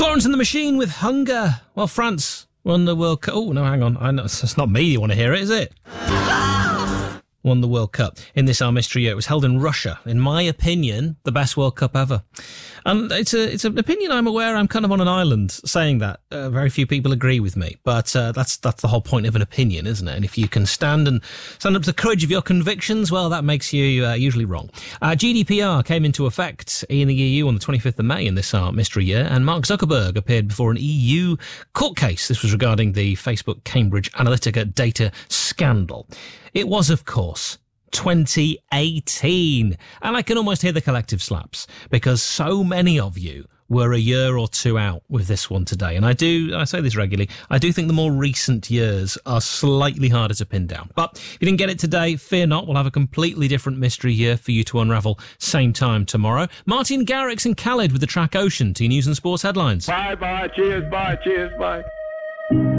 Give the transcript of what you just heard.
Florence and the Machine with Hunger. Well, France won the World Cup. Oh, no, hang on. I know, it's not me you want to hear it, is it? Won the World Cup in this Our Mystery Year. It was held in Russia. In my opinion, the best World Cup ever. And it's an opinion I'm aware I'm kind of on an island saying that. Very few people agree with me. But that's the whole point of an opinion, isn't it? And if you can stand up to the courage of your convictions, well, that makes you usually wrong. GDPR came into effect in the EU on the 25th of May in this Our Mystery Year, and Mark Zuckerberg appeared before an EU court case. This was regarding the Facebook Cambridge Analytica data scandal. It was, of course, 2018. And I can almost hear the collective slaps because so many of you were a year or two out with this one today. And I say this regularly, I do think the more recent years are slightly harder to pin down. But if you didn't get it today, fear not, we'll have a completely different mystery year for you to unravel same time tomorrow. Martin Garrix and Khaled with the track Ocean to your news and sports headlines. Bye, cheers, bye.